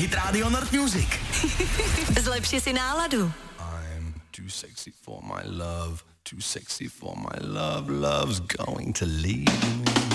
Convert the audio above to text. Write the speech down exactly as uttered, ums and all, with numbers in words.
Hit Radio North Music. Zlepši si náladu. I'm too sexy for my love, too sexy for my love, love's going to leave me.